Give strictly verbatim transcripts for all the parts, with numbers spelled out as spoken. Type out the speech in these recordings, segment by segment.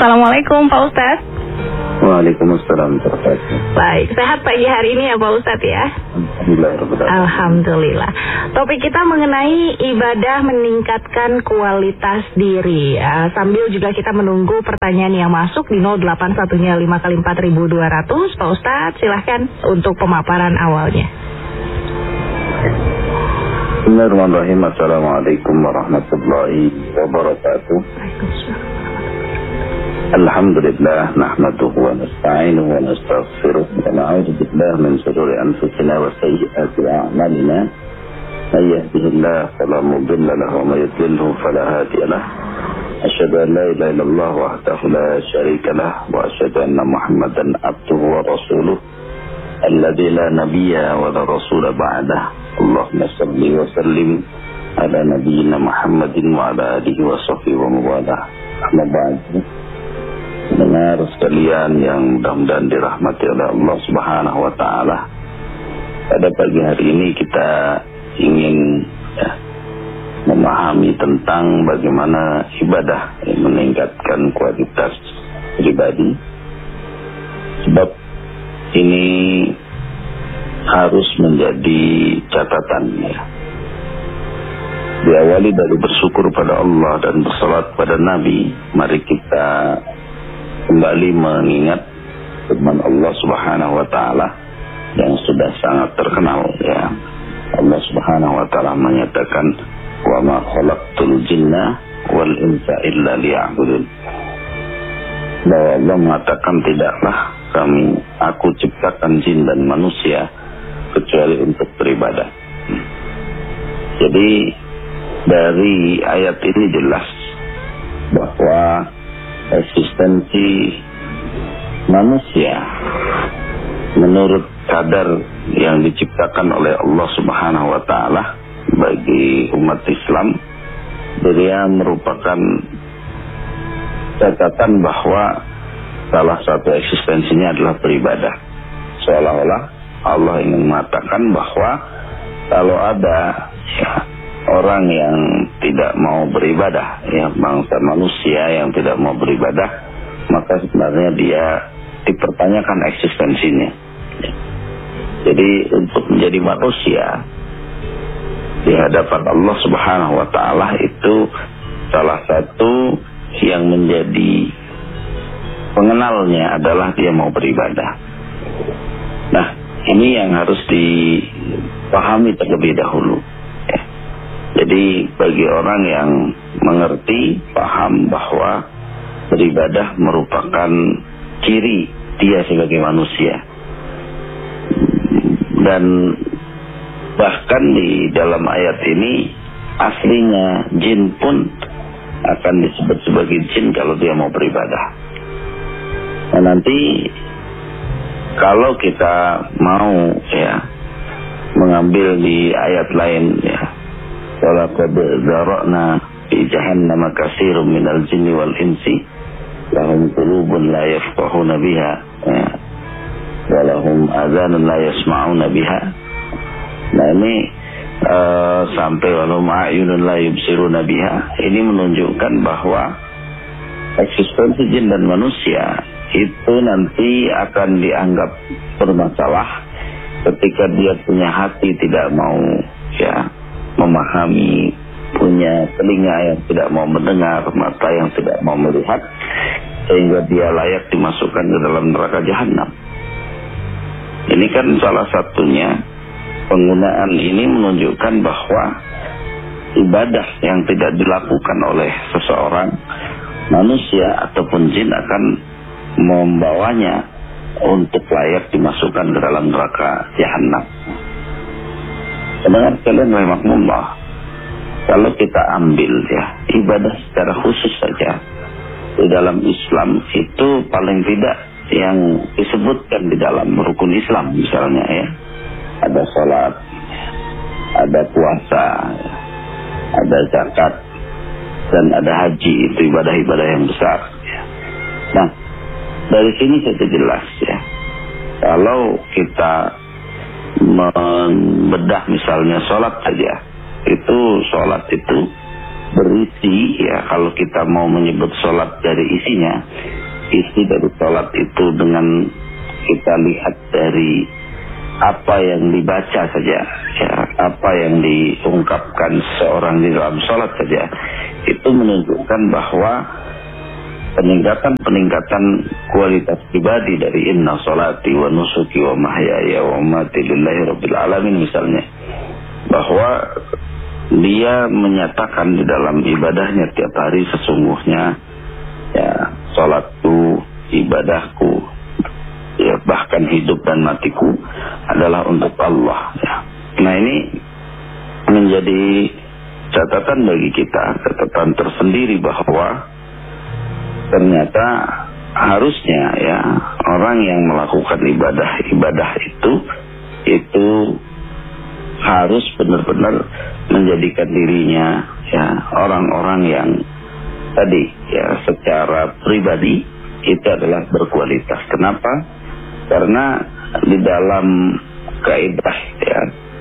Assalamualaikum Pak Ustadz. Waalaikumsalam warahmatullahi wabarakatuh. Baik, sehat pagi hari ini ya Pak Ustadz ya. Alhamdulillah. Alhamdulillah. Topik kita mengenai ibadah meningkatkan kualitas diri ya. Sambil juga kita menunggu pertanyaan yang masuk di nol delapan satu lima kali empat ribu dua ratus. Pak Ustadz silahkan untuk pemaparan awalnya. Bismillahirrahmanirrahim. Assalamualaikum warahmatullahi wabarakatuh. Alhamdulillah, nahmaduhu wa nasta'inuhu wa nastaghfiruh wa na'udzu billahi min shururi anfusina wa sayyiati a'malina. May yahdihillahu fala mudilla lahu wa may yudlilhu fala hadiya lahu. Asyhadu an la ilaha illallah wahdahu la syarika lahu wa asyhadu anna Muhammadan abduhu wa rasuluh alladzi la nabiyya wa la rasula ba'dahu. Allahumma shalli wa sallim ala nabiyyina Muhammadin wa ala alihi wa sahbihi wa mawalah. Amma ba'du. Dengar sekalian yang mudah-mudahan dirahmati oleh Allah Subhanahu wa taala. Pada pagi hari ini kita ingin ya, memahami tentang bagaimana ibadah yang meningkatkan kualitas pribadi. Sebab ini harus menjadi catatan ya. Diawali dari bersyukur pada Allah dan bersalat pada Nabi, mari kita kembali mengingat firman Allah Subhanahu wa taala yang sudah sangat terkenal ya. Allah Subhanahu wa taala menyatakan, "Wa ma khalaqtul jinna wal insa illa liya'budun." Bahwa Allah mengatakan, tidaklah kami aku ciptakan jin dan manusia kecuali untuk beribadah. Jadi dari ayat ini jelas bahwa eksistensi manusia menurut kadar yang diciptakan oleh Allah Subhanahu wa taala bagi umat Islam, dia merupakan catatan bahwa salah satu eksistensinya adalah beribadah. Seolah-olah Allah ingin mengatakan bahwa kalau ada ya, orang yang tidak mau beribadah, ya, bangsa manusia yang tidak mau beribadah, maka sebenarnya dia dipertanyakan eksistensinya. Jadi untuk menjadi manusia di hadapan Allah Subhanahu wa taala itu salah satu yang menjadi pengenalnya adalah dia mau beribadah. Nah, ini yang harus dipahami terlebih dahulu. Jadi bagi orang yang mengerti, paham bahwa beribadah merupakan ciri dia sebagai manusia. Dan bahkan di dalam ayat ini aslinya jin pun akan disebut sebagai jin kalau dia mau beribadah. Nah, nanti kalau kita mau ya mengambil di ayat lain ya, walaqad zara'na fi jahannam katsiran minal jinni wal insi lahum qulubun la yafqahuna biha wa lahum adhanun la yasma'una biha. Nah ini uh, sampai walahum a'yunun la yubsiruna biha, ini menunjukkan bahwa eksistensi jin dan manusia itu nanti akan dianggap bermasalah ketika dia punya hati tidak mau ya memahami, punya telinga yang tidak mau mendengar, mata yang tidak mau melihat, sehingga dia layak dimasukkan ke dalam neraka jahanam. Ini kan salah satunya penggunaan ini menunjukkan bahwa ibadah yang tidak dilakukan oleh seseorang, manusia ataupun jin, akan membawanya untuk layak dimasukkan ke dalam neraka jahanam. Dengan kalian rahimakumullah, kalau kita ambil ya ibadah secara khusus saja di dalam Islam itu paling tidak yang disebutkan di dalam rukun Islam misalnya ya, ada sholat, ada puasa, ada zakat, dan ada haji, itu ibadah-ibadah yang besar ya. Nah dari sini sudah jelas ya, kalau kita membedah misalnya sholat saja, itu sholat itu berisi ya, kalau kita mau menyebut sholat dari isinya, isi dari sholat itu dengan kita lihat dari apa yang dibaca saja, ya, apa yang diungkapkan seorang di dalam sholat saja, itu menunjukkan bahwa peningkatan-peningkatan kualitas pribadi dari inna sholati wa nusuki wa mahyaya wa mamati lillahi rabbil alamin misalnya, bahwa dia menyatakan di dalam ibadahnya tiap hari sesungguhnya ya sholatku, ibadahku, ya bahkan hidup dan matiku adalah untuk Allah, ya. Nah, ini menjadi catatan bagi kita, catatan tersendiri bahwa ternyata harusnya ya orang yang melakukan ibadah-ibadah itu itu harus benar-benar menjadikan dirinya ya orang-orang yang tadi ya secara pribadi itu adalah berkualitas. Kenapa? Karena di dalam kaidah ya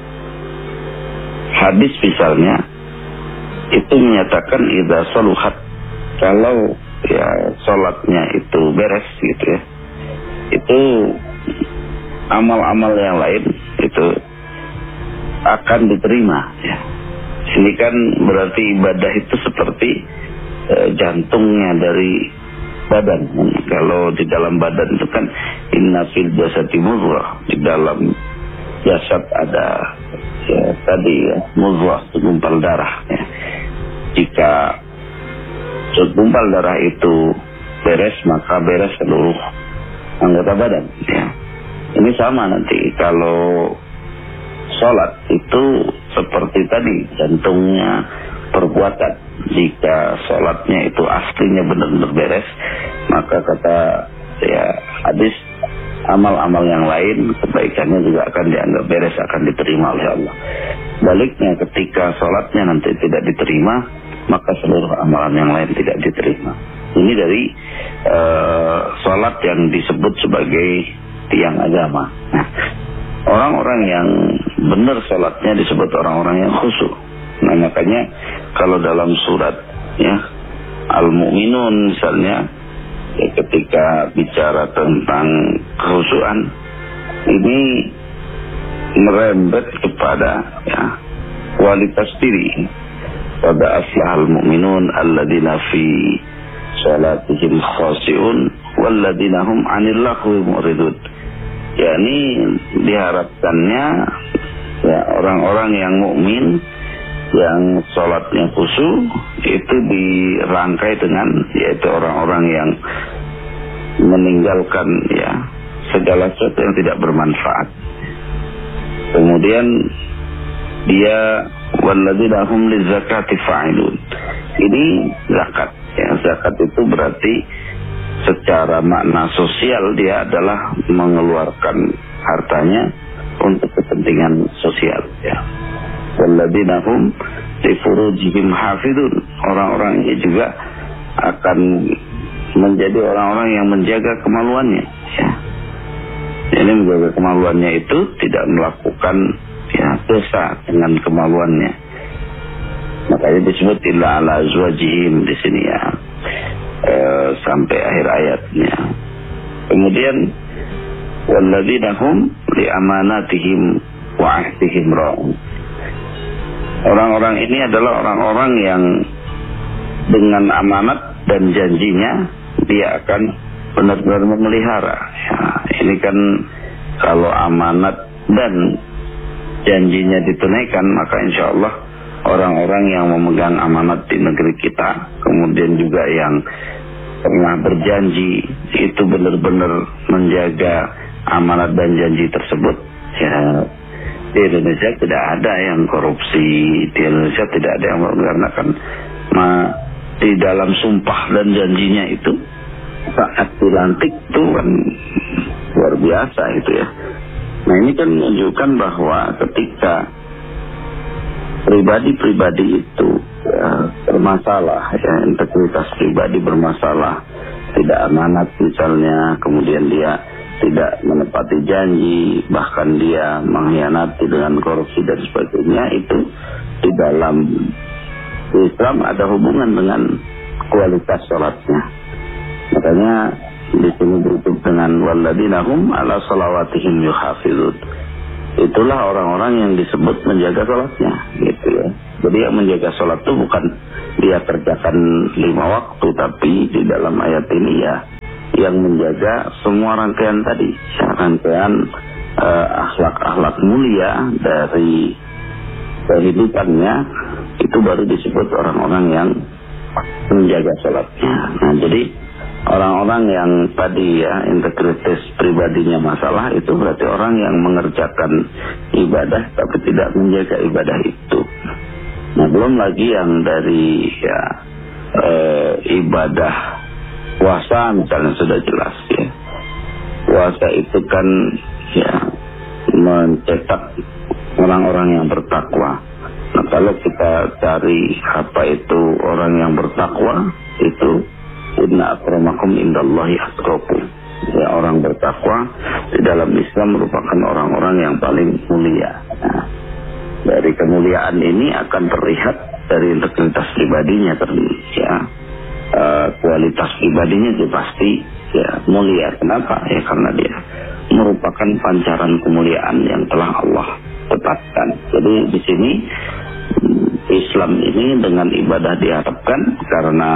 hadis misalnya itu menyatakan idza saluhat, kalau ya sholatnya itu beres gitu ya, itu amal-amal yang lain itu akan diterima ya. Ini kan berarti ibadah itu seperti eh, jantungnya dari badan. Kalau di dalam badan itu kan inna fil jasadi mudghah, di dalam jasad ada ya tadi ya mudghah, segumpal darah ya. Jika segumpal darah itu beres, maka beres seluruh anggota badan ya. Ini sama nanti kalau sholat itu seperti tadi jantungnya perbuatan. Jika sholatnya itu aslinya benar-benar beres, maka kata ya hadis amal-amal yang lain kebaikannya juga akan dianggap beres, akan diterima oleh Allah. Baliknya ketika sholatnya nanti tidak diterima, maka seluruh amalan yang lain tidak diterima. Ini dari uh, sholat yang disebut sebagai tiang agama. Nah, orang-orang yang benar sholatnya disebut orang-orang yang khusyuk. Nah, makanya kalau dalam surat ya Al-Mu'minun misalnya ya, ketika bicara tentang kekhusyuan ini merembet kepada ya kualitas diri. Pada aslahal mu'minun alladzina fi salatihim khashi'un walladzina hum 'anil lahwi mu'ridun. yakni diharapkannya ya orang-orang yang mukmin yang sholatnya khusyuk itu dirangkai dengan yaitu orang-orang yang meninggalkan ya segala sesuatu yang tidak bermanfaat. Kemudian dia walladzina hum lizakati fa'ilun. Ini zakat. Ya, zakat itu berarti secara makna sosial dia adalah mengeluarkan hartanya untuk kepentingan sosial ya. Walladzina hum li furujihim hafidun. Orang-orang ini juga akan menjadi orang-orang yang menjaga kemaluannya ya. Jadi menjaga kemaluannya itu tidak melakukan ya dosa dengan kemaluannya. Makanya disebut illa ala azwajihim di sini ya. E, sampai akhir ayatnya. Kemudian walladzina hum li amanatihim wa ahdihim ra'un. Orang-orang ini adalah orang-orang yang dengan amanat dan janjinya dia akan benar-benar memelihara. Ya, ini kan kalau amanat dan janjinya ditunaikan, maka insya Allah orang-orang yang memegang amanat di negeri kita, kemudian juga yang pernah berjanji itu benar-benar menjaga amanat dan janji tersebut. Ya, di Indonesia tidak ada yang korupsi, di Indonesia tidak ada yang karena kan ma, di dalam sumpah dan janjinya itu saat dilantik itu kan luar biasa itu ya. Nah ini kan menunjukkan bahwa ketika pribadi-pribadi itu ya, bermasalah, ya, integritas pribadi bermasalah, tidak amanat misalnya, kemudian dia tidak menepati janji, bahkan dia mengkhianati dengan korupsi dan sebagainya, itu di dalam Islam ada hubungan dengan kualitas sholatnya. Makanya di sini berikut dengan walladzina hum ala salawatihim yuhafizun. Itulah orang-orang yang disebut menjaga salatnya, gitu ya. Jadi yang menjaga salat itu bukan dia kerjakan lima waktu, tapi di dalam ayat ini ya yang menjaga semua rangkaian tadi, rangkaian uh, akhlak-akhlak mulia dari kehidupannya, itu baru disebut orang-orang yang menjaga salatnya. Nah, jadi orang-orang yang tadi ya integritas pribadinya masalah, itu berarti orang yang mengerjakan ibadah tapi tidak menjaga ibadah itu. Nah, belum lagi yang dari ya e, ibadah puasa misalnya sudah jelas ya. Puasa itu kan ya mencetak orang-orang yang bertakwa. Nah, kalau kita cari apa itu orang yang bertakwa, itu inna akramakum indallahi atqakum. Ya, orang bertakwa di dalam Islam merupakan orang-orang yang paling mulia. Nah, dari kemuliaan ini akan terlihat dari integritas pribadinya, ya. Uh, kualitas pribadinya itu pasti ya mulia. Kenapa? Ya karena dia merupakan pancaran kemuliaan yang telah Allah tetapkan. Jadi di sini Islam ini dengan ibadah diharapkan, karena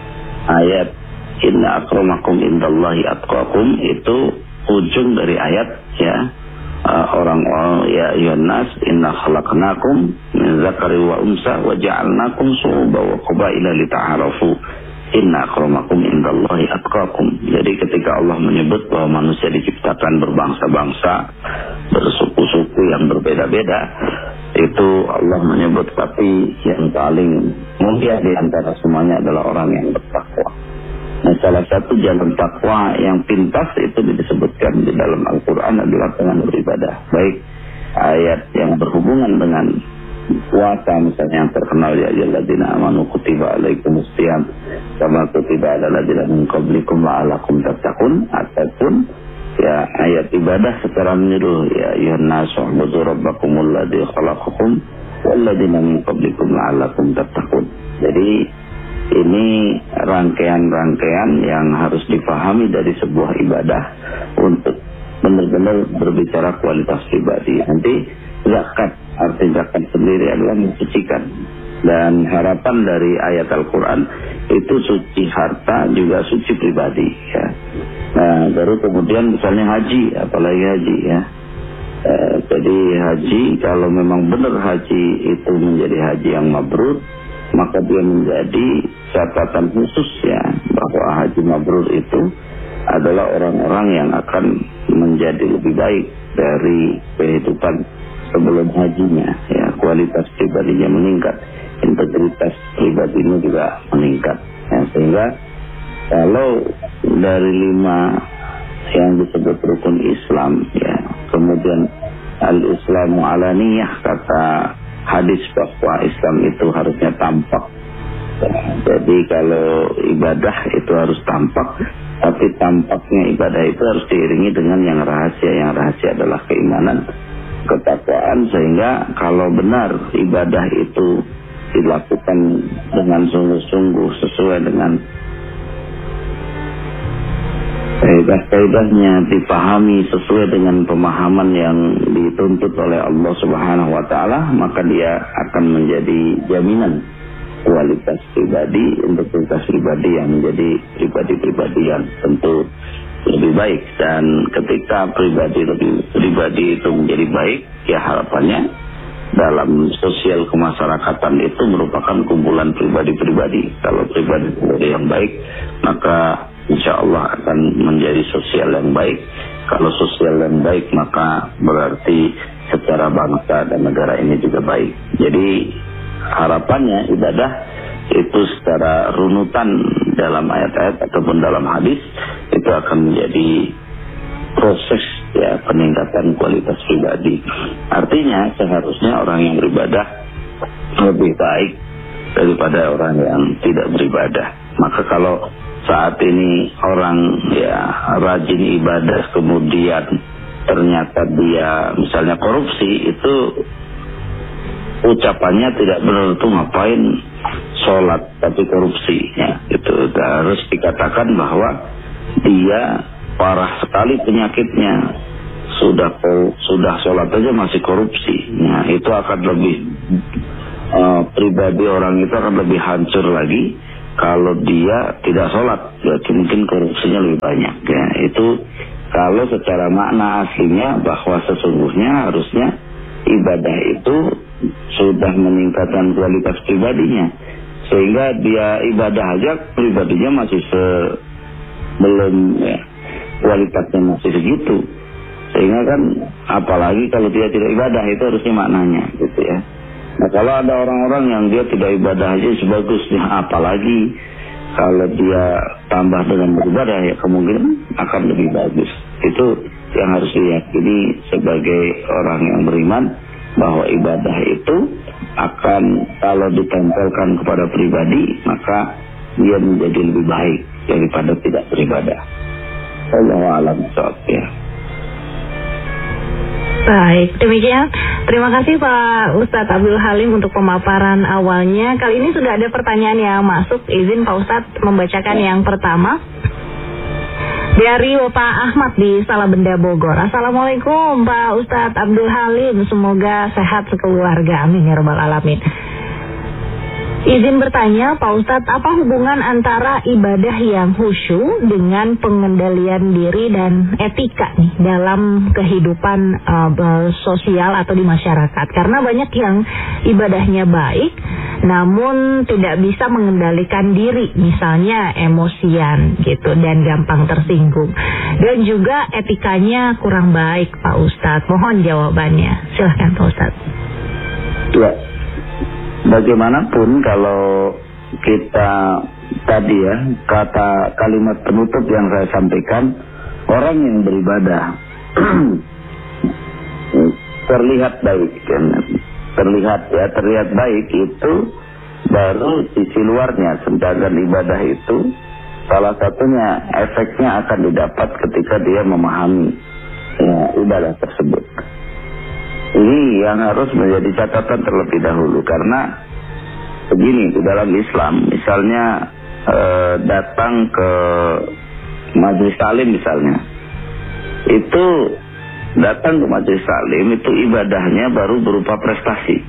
ayat inna akramakum indallahi atqakum itu ujung dari ayat ya uh, orang-orang ya ayyuhan nas inna khalaqnakum min dzakari wa unsa wa ja'alnakum syu'uban wa qabaila lita'arafu inna akramakum indallahi atqakum. Jadi ketika Allah menyebut bahwa manusia diciptakan berbangsa-bangsa, bersuku-suku yang berbeda-beda, itu Allah menyebut tapi yang paling mulia di antara semuanya adalah orang yang bertakwa. Nah, salah satu jalan takwa yang pintas itu disebutkan di dalam Al-Quran adalah dengan beribadah. Baik ayat yang berhubungan dengan puasa misalnya yang terkenal ya ayyuhalladzina amanu kutiba alaikumus shiyam kama kutiba alal ladzina min qablikum la'allakum tattaqun, ataupun ya ayat ibadah secara menyeluruh ya ayyuhan nasu ubudu rabbakumul ladzi khalaqakum wal ladzina min qablikum la'allakum tattaqun. Jadi ini rangkaian-rangkaian yang harus dipahami dari sebuah ibadah untuk benar-benar berbicara kualitas pribadi. Nanti zakat, arti zakat sendiri adalah mensucikan, dan harapan dari ayat Al-Quran itu suci harta juga suci pribadi ya. Nah, baru kemudian misalnya haji, apalagi haji ya. Eh, jadi haji, kalau memang benar haji itu menjadi haji yang mabrur, maka dia menjadi catatan khusus ya, bahwa haji mabrur itu adalah orang-orang yang akan menjadi lebih baik dari kehidupan sebelum hajinya ya, kualitas pribadinya meningkat, integritas pribadinya juga meningkat ya, sehingga kalau dari lima yang disebut rukun Islam ya, kemudian al-Islamu alaniyah, kata hadis bahwa Islam itu harusnya tampak ya, jadi kalau ibadah itu harus tampak, tapi tampaknya ibadah itu harus diiringi dengan yang rahasia. Yang rahasia adalah keimanan, ketakwaan, sehingga kalau benar ibadah itu dilakukan dengan sungguh-sungguh sesuai dengan kaidah-kaidahnya, dipahami sesuai dengan pemahaman yang dituntut oleh Allah Subhanahu wa taala, maka dia akan menjadi jaminan kualitas pribadi, integritas pribadi yang menjadi pribadi-pribadi yang tentu lebih baik. Dan ketika pribadi lebih pribadi itu menjadi baik, ya harapannya dalam sosial kemasyarakatan itu merupakan kumpulan pribadi-pribadi. Kalau pribadi-pribadi yang baik, maka insya Allah akan menjadi sosial yang baik. Kalau sosial yang baik, maka berarti secara bangsa dan negara ini juga baik. Jadi harapannya ibadah itu secara runutan dalam ayat-ayat ataupun dalam hadis itu akan menjadi proses ya peningkatan kualitas pribadi. Artinya seharusnya orang yang beribadah lebih baik daripada orang yang tidak beribadah. Maka kalau saat ini orang ya rajin ibadah kemudian ternyata dia misalnya korupsi, itu ucapannya tidak benar, itu ngapain sholat tapi korupsi ya, itu harus dikatakan bahwa dia parah sekali penyakitnya, sudah sudah sholat aja masih korupsi. Nah, itu akan lebih uh, pribadi orang itu akan lebih hancur lagi kalau dia tidak sholat. Berarti mungkin korupsinya lebih banyak. Ya, itu kalau secara makna aslinya bahwa sesungguhnya harusnya ibadah itu sudah meningkatkan kualitas pribadinya, sehingga dia ibadah aja pribadinya masih se belum ya, kualitasnya masih segitu, sehingga kan apalagi kalau dia tidak ibadah, itu harusnya maknanya gitu ya. Nah, kalau ada orang-orang yang dia tidak ibadah aja sebagusnya, apalagi kalau dia tambah dengan beribadah, ya kemungkinan akan lebih bagus. Itu yang harus diyakini sebagai orang yang beriman, bahwa ibadah itu akan kalau ditempelkan kepada pribadi, maka dia menjadi lebih baik daripada tidak beribadah. Wallahu a'lam bishawab ya. Baik, demikian. Terima kasih Pak Ustadz Abdul Halim untuk pemaparan awalnya. Kali ini sudah ada pertanyaan yang masuk. Izin Pak Ustadz membacakan yang pertama. Dari Bapak Ahmad di Salabenda Bogor. Assalamualaikum Pak Ustadz Abdul Halim. Semoga sehat sekeluarga. Amin ya rabbal alamin. Izin bertanya Pak Ustadz, apa hubungan antara ibadah yang khusyuk dengan pengendalian diri dan etika nih dalam kehidupan uh, sosial atau di masyarakat? Karena banyak yang ibadahnya baik namun tidak bisa mengendalikan diri, misalnya emosian gitu dan gampang tersinggung, dan juga etikanya kurang baik Pak Ustadz. Mohon jawabannya, silahkan Pak Ustadz. Ya, bagaimanapun kalau kita tadi ya, kata kalimat penutup yang saya sampaikan, orang yang beribadah terlihat baik kan, terlihat ya terlihat baik itu baru sisi luarnya. Sedangkan ibadah itu salah satunya efeknya akan didapat ketika dia memahami ya, ibadah tersebut. Ini yang harus menjadi catatan terlebih dahulu, karena begini, di dalam Islam misalnya eh, datang ke majelis taklim misalnya, itu datang ke majelis taklim itu ibadahnya baru berupa prestasi.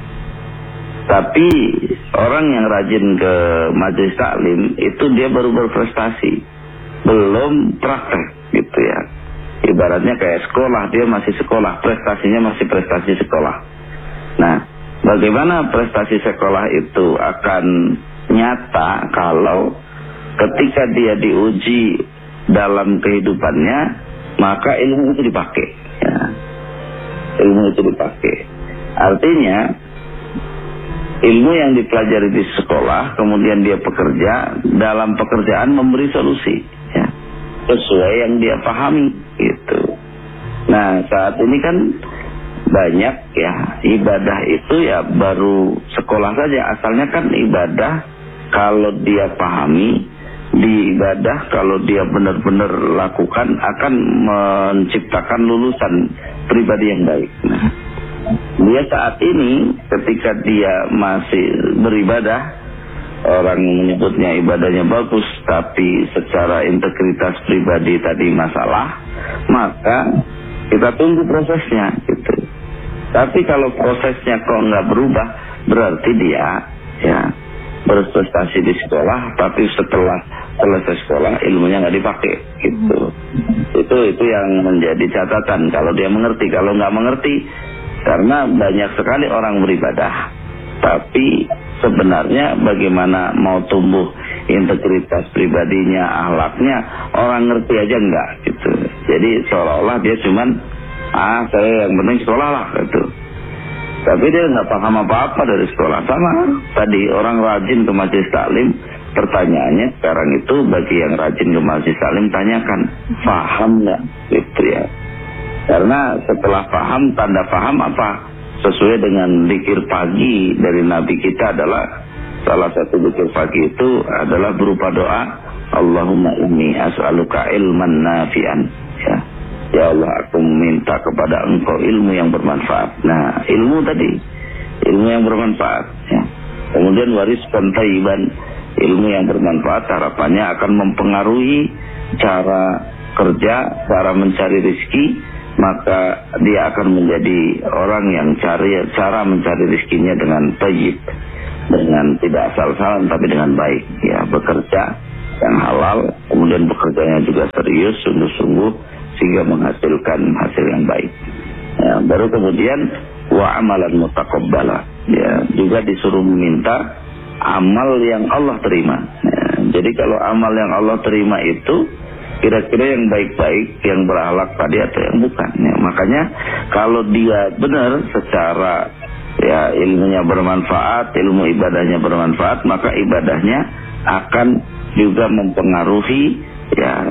Tapi orang yang rajin ke majelis taklim itu dia baru berprestasi, belum praktek gitu ya. Ibaratnya kayak sekolah, dia masih sekolah, prestasinya masih prestasi sekolah. Nah, bagaimana prestasi sekolah itu akan nyata kalau ketika dia diuji dalam kehidupannya, maka ilmu itu dipakai ya. Ilmu itu dipakai. Artinya ilmu yang dipelajari di sekolah, kemudian dia bekerja, dalam pekerjaan memberi solusi ya, sesuai yang dia pahami gitu. Nah, saat ini kan banyak ya ibadah itu ya baru sekolah saja. Asalnya kan ibadah kalau dia pahami, di ibadah kalau dia benar-benar lakukan akan menciptakan lulusan pribadi yang baik. Nah, dia saat ini ketika dia masih beribadah, orang menyebutnya ibadahnya bagus, tapi secara integritas pribadi tadi masalah, maka kita tunggu prosesnya gitu. Tapi kalau prosesnya kok nggak berubah, berarti dia ya berprestasi di sekolah, tapi setelah selesai sekolah ilmunya nggak dipakai gitu. Itu itu yang menjadi catatan kalau dia mengerti. Kalau nggak mengerti, karena banyak sekali orang beribadah, tapi sebenarnya bagaimana mau tumbuh integritas pribadinya, akhlaknya, orang ngerti aja enggak gitu. Jadi seolah-olah dia cuman ah saya yang penting sekolah lah gitu. Tapi dia nggak paham apa-apa dari sekolah. Sama tadi orang rajin ke majelis taklim, pertanyaannya sekarang itu bagi yang rajin ke majelis taklim, tanyakan paham nggak gitu ya. Karena setelah paham, tanda paham apa? Sesuai dengan zikir pagi dari Nabi kita adalah, salah satu zikir pagi itu adalah berupa doa, Allahumma inni as'aluka ilman nafi'an ya. Ya Allah, aku minta kepada engkau ilmu yang bermanfaat. Nah, ilmu tadi, ilmu yang bermanfaat ya. Kemudian waris thayyiban, ilmu yang bermanfaat harapannya akan mempengaruhi cara kerja, cara mencari rezeki, maka dia akan menjadi orang yang cari cara mencari rezekinya dengan thayyib, dengan tidak asal-asalan tapi dengan baik, ya, bekerja yang halal, kemudian bekerjanya juga serius, sungguh-sungguh, sehingga menghasilkan hasil yang baik. Ya, baru kemudian wa amalan mutaqabbala, ya, juga disuruh meminta amal yang Allah terima. Ya, jadi kalau amal yang Allah terima itu kira-kira yang baik-baik, yang berakhlak tadi atau yang bukan. Ya, makanya kalau dia benar secara ya ilmunya bermanfaat, ilmu ibadahnya bermanfaat, maka ibadahnya akan juga mempengaruhi ya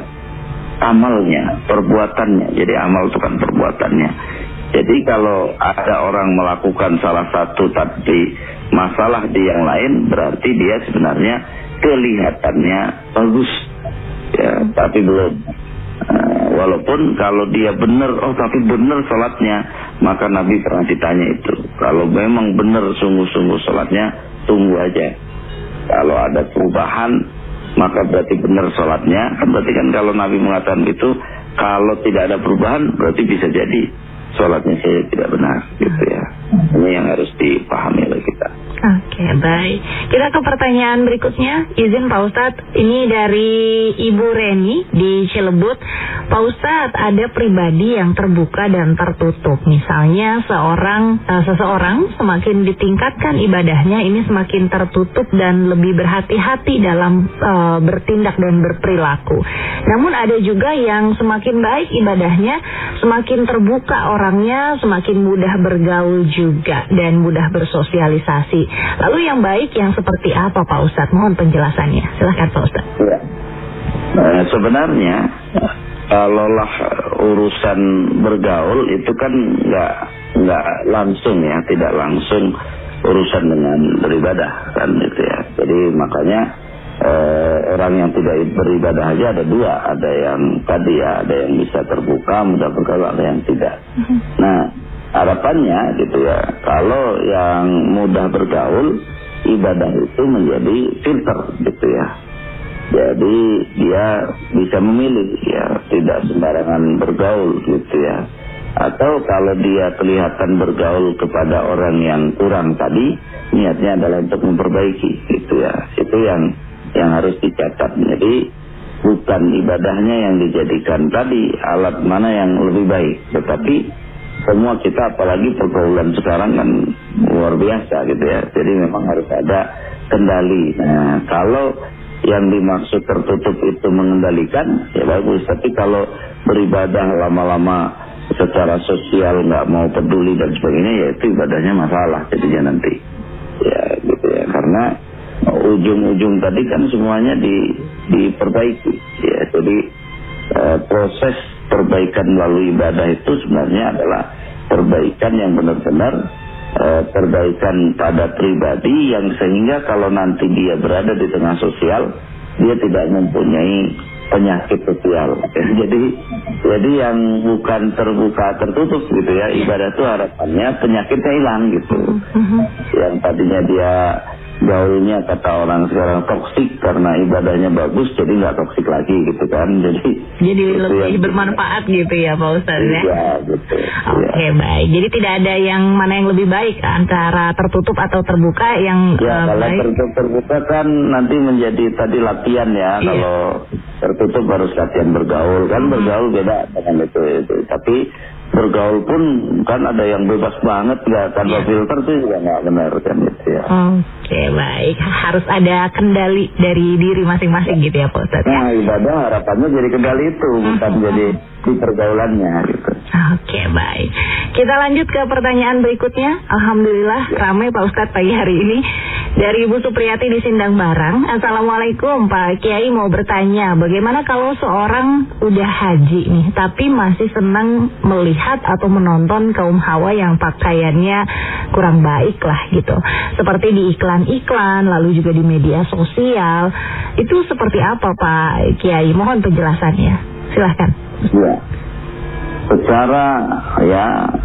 amalnya, perbuatannya. Jadi amal itu kan perbuatannya. Jadi kalau ada orang melakukan salah satu tapi masalah di yang lain, berarti dia sebenarnya kelihatannya bagus, ya, tapi belum. Uh, walaupun kalau dia benar, oh tapi benar sholatnya, maka Nabi pernah ditanya itu. Kalau memang benar sungguh-sungguh sholatnya, tunggu aja. Kalau ada perubahan, maka berarti benar sholatnya. Berarti kan kalau Nabi mengatakan itu, kalau tidak ada perubahan, berarti bisa jadi sholatnya saya tidak benar, gitu ya. Ini yang harus dipahami oleh kita. Oke, baik. Kita ke pertanyaan berikutnya. Izin Pak Ustadz, ini dari Ibu Reni di Cilebut. Pak Ustadz, ada pribadi yang terbuka dan tertutup. Misalnya seorang uh, seseorang semakin ditingkatkan ibadahnya, ini semakin tertutup dan lebih berhati-hati dalam uh, bertindak dan berperilaku. Namun ada juga yang semakin baik ibadahnya, semakin terbuka orangnya, semakin mudah bergaul juga dan mudah bersosialisasi. Lalu yang baik yang seperti apa Pak Ustadz? Mohon penjelasannya. Silahkan Pak Ustadz. Ya. Nah, sebenarnya kalaulah urusan bergaul itu kan nggak nggak langsung ya, tidak langsung urusan dengan beribadah kan gitu ya. Jadi makanya eh, orang yang tidak beribadah aja ada dua, ada yang tadi ya, ada yang bisa terbuka, mudah bergaul, ada yang tidak. Mm-hmm. Nah, harapannya gitu ya, kalau yang mudah bergaul, ibadah itu menjadi filter gitu ya. Jadi dia bisa memilih ya, tidak sembarangan bergaul gitu ya. Atau kalau dia kelihatan bergaul kepada orang yang kurang tadi, niatnya adalah untuk memperbaiki gitu ya. Itu yang yang harus dicatat. Jadi bukan ibadahnya yang dijadikan tadi alat mana yang lebih baik, tetapi semua kita, apalagi pergaulan sekarang kan luar biasa gitu ya. Jadi memang harus ada kendali. Nah, kalau yang dimaksud tertutup itu mengendalikan, ya bagus. Tapi kalau beribadah lama-lama secara sosial nggak mau peduli dan sebagainya, ya itu ibadahnya masalah jadinya nanti. Ya gitu ya. Karena ujung-ujung tadi kan semuanya di, diperbaiki. Ya, jadi eh, proses perbaikan melalui ibadah itu sebenarnya adalah perbaikan yang benar-benar eh, perbaikan pada pribadi, yang sehingga kalau nanti dia berada di tengah sosial, dia tidak mempunyai penyakit sosial. Jadi jadi yang bukan terbuka tertutup gitu ya, ibadah itu harapannya penyakitnya hilang gitu. Yang tadinya dia gaulnya kata orang sekarang toksik karena ibadahnya bagus, jadi nggak toksik lagi gitu kan. Jadi jadi lebih yang bermanfaat gitu ya Pak Ustadz ya. Iya gitu. Oke okay, ya. Baik. Jadi tidak ada yang mana yang lebih baik antara tertutup atau terbuka yang ya, uh, kalau baik. tertutup terbuka kan nanti menjadi tadi latihan ya. Iya. Kalau tertutup harus latihan bergaul kan, hmm. bergaul beda dengan itu itu. Tapi bergaul pun kan ada yang bebas banget nggak tanpa yeah. filter tuh juga nggak benar kan gitu ya. Oke okay, baik, harus ada kendali dari diri masing-masing gitu ya Pak Ustadz. Nah ibadah harapannya jadi kendali itu, bukan uh-huh. jadi di pergaulannya gitu. Oke okay, baik, kita lanjut ke pertanyaan berikutnya. Alhamdulillah ya. Ramai Pak Ustadz pagi hari ini. Dari Ibu Supriyati di Sindang Barang. Assalamualaikum Pak Kiai, mau bertanya, bagaimana kalau seorang udah haji nih, tapi masih senang melihat atau menonton kaum hawa yang pakaiannya kurang baik lah gitu, seperti di iklan-iklan, lalu juga di media sosial. Itu seperti apa Pak Kiai? Mohon penjelasannya. Silahkan. Ya, secara ya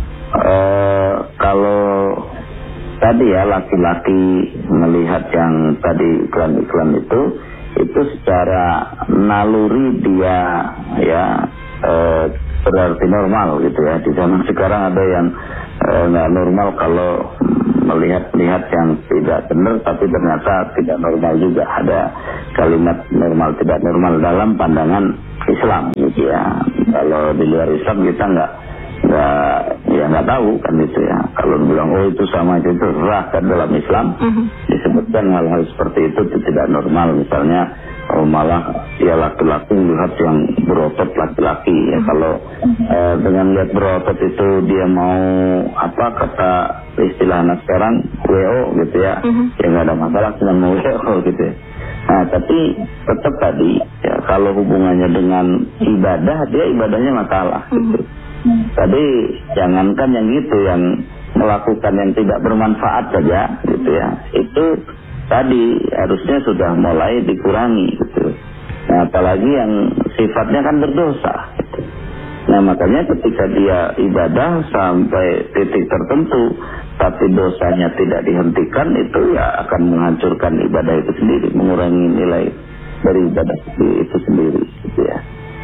uh, kalau tadi ya laki-laki melihat yang tadi iklan-iklan itu, itu secara naluri dia ya eh, berarti normal gitu ya. Di zaman sekarang ada yang eh, nggak normal kalau melihat-lihat yang tidak benar, tapi ternyata tidak normal juga. Ada kalimat normal tidak normal dalam pandangan Islam gitu ya. Kalau di luar Islam kita nggak nggak ya nggak tahu kan itu ya. Kalau bilang oh itu sama itu terserah, kan dalam Islam uh-huh. disebutkan hal-hal seperti itu, itu tidak normal. Misalnya oh malah ya laki-laki lihat yang berotot laki-laki ya. Uh-huh. Kalau eh, dengan lihat berotot itu dia mau apa kata istilah anak sekarang W O gitu ya, uh-huh. ya nggak ada masalah cuma mau W O gitu ya. Nah tapi tetap tadi ya kalau hubungannya dengan ibadah, dia ibadahnya masalah gitu. Uh-huh. Tadi jangankan yang gitu, yang melakukan yang tidak bermanfaat saja gitu ya, itu tadi harusnya sudah mulai dikurangi gitu. Nah apalagi yang sifatnya kan berdosa gitu. Nah makanya ketika dia ibadah sampai titik tertentu tapi dosanya tidak dihentikan, itu ya akan menghancurkan ibadah itu sendiri, mengurangi nilai dari ibadah itu sendiri gitu ya.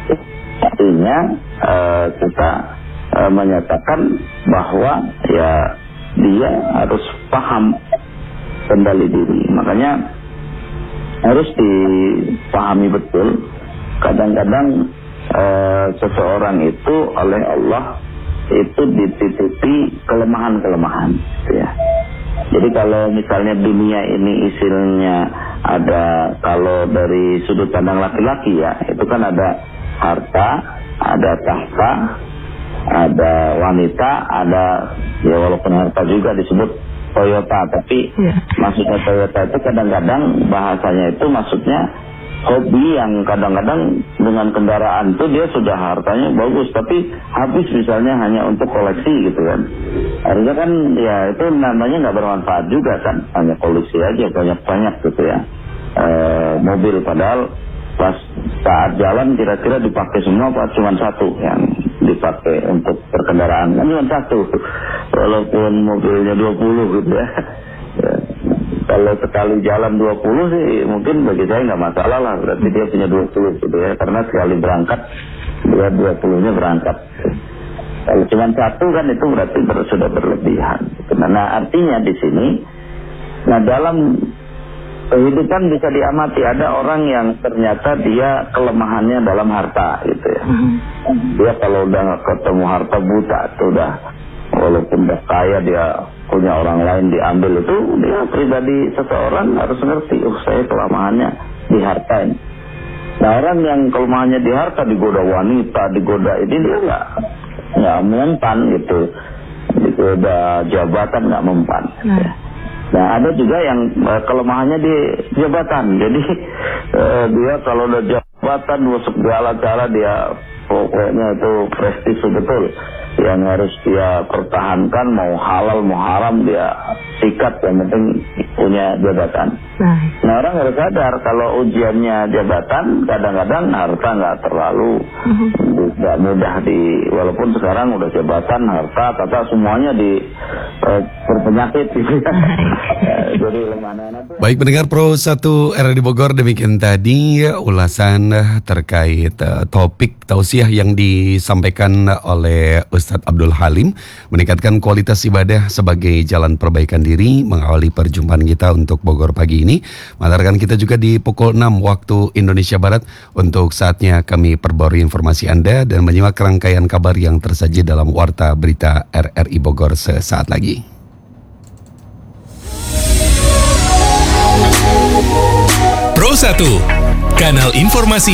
Artinya uh, kita uh, menyatakan bahwa ya dia harus paham kendali diri. Makanya harus dipahami betul. Kadang-kadang uh, seseorang itu oleh Allah itu dititipi kelemahan-kelemahan gitu ya. Jadi kalau misalnya dunia ini isinya ada, kalau dari sudut pandang laki-laki ya, itu kan ada harta, ada tahta, ada wanita, ada ya walaupun harta juga disebut Toyota, tapi yeah. maksudnya Toyota itu kadang-kadang bahasanya itu maksudnya hobi yang kadang-kadang dengan kendaraan itu dia sudah hartanya bagus, tapi habis misalnya hanya untuk koleksi gitu kan. Harusnya kan ya itu namanya nggak bermanfaat juga kan, hanya koleksi aja banyak-banyak gitu ya. E, mobil padahal pas saat jalan kira-kira dipakai semua apa cuma satu yang dipakai untuk perkendaraan, kan cuma satu walaupun mobilnya dua puluh gitu ya. Ya kalau sekali jalan dua puluh sih mungkin bagi saya nggak masalah lah, berarti dia punya dua puluh gitu ya, karena sekali berangkat dia dua puluh-nya berangkat. Kalau cuma satu kan itu berarti ber, sudah berlebihan. Nah artinya di sini, nah dalam kehidupan bisa diamati ada orang yang ternyata dia kelemahannya dalam harta gitu ya. Dia kalau udah ketemu harta buta tuh udah, walaupun udah kaya dia punya orang lain diambil, itu dia pribadi seseorang harus ngerti, oh saya kelemahannya di harta ini. Nah orang yang kelemahannya di harta, digoda wanita, digoda ini, dia nggak nggak mempan gitu, digoda jabatan nggak mempan. Nah. Nah ada juga yang uh, kelemahannya di jabatan, jadi uh, dia kalau udah jabatan masuk segala cara dia pokoknya itu prestise betul, yang harus dia pertahankan, mau halal mau haram dia sikat, yang penting punya jabatan. Nah, nah orang harus sadar kalau ujiannya jabatan, kadang-kadang harta nggak terlalu nggak uh-huh. mudah di, walaupun sekarang udah jabatan, harta, kata semuanya di uh, berpenyakit gitu. Jadi lemana. Baik pendengar Pro satu R R di Bogor, demikian tadi ulasan terkait uh, topik tausiah yang disampaikan oleh Ustadz Abdul Halim, meningkatkan kualitas ibadah sebagai jalan perbaikan diri, mengawali perjumpaan kita untuk Bogor pagi ini. Mengantarkan kita juga di pukul enam waktu Indonesia Barat. Untuk saatnya kami perbarui informasi Anda dan menyimak rangkaian kabar yang tersaji dalam Warta Berita R R I Bogor sesaat lagi. Pro satu, kanal informasi